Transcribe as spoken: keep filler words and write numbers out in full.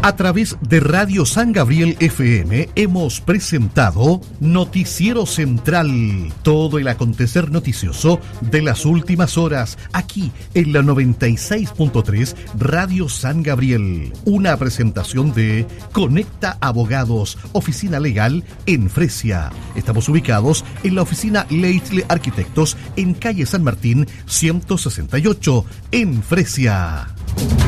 A través de Radio San Gabriel F M hemos presentado Noticiero Central, todo el acontecer noticioso de las últimas horas, aquí en la noventa y seis punto tres Radio San Gabriel. Una presentación de Conecta Abogados, oficina legal en Fresia. Estamos ubicados en la oficina Leitle Arquitectos en calle San Martín ciento sesenta y ocho, en Fresia.